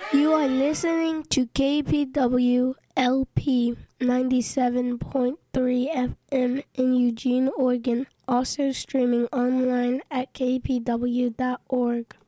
You are listening to KPW LP 97.3 FM in Eugene, Oregon. Also streaming online at kpw.org.